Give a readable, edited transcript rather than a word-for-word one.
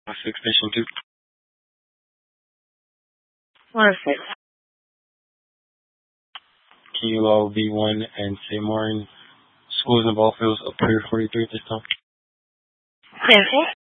6 Station 2. 106. Kilo V1 and St. Martin. Schools in Ballfields, up here 43 at this time. 10-8.